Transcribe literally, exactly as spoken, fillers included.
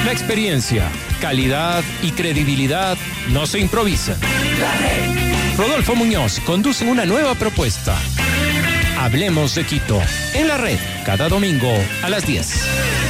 La experiencia, calidad y credibilidad no se improvisan. Rodolfo Muñoz conducen una nueva propuesta. Hablemos de Quito, en la red, cada domingo a las diez.